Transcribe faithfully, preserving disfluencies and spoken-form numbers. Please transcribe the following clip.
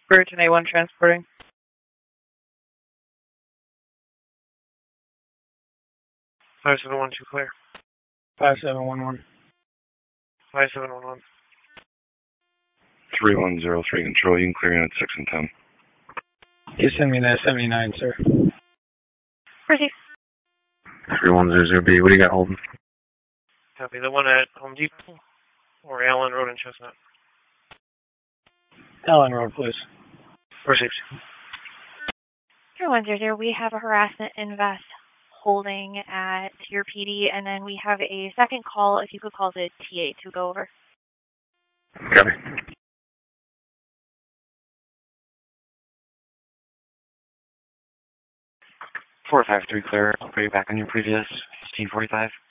Burton A one transporting. five seven one two clear. five seven one one. five seven one one. three one zero three control, you can clear in at six and ten. You send me that seventy-nine, sir. Proceed. three one zero zero B, what do you got holding? Copy. The one at Home Depot or Allen Road in Chestnut? Allen Road, please. Proceed. three one zero zero, we have a harassment invest holding at your P D, and then we have a second call. If you could call the T A to go over. Copy. four five three clear. I'll put you back on your previous fifteen forty-five.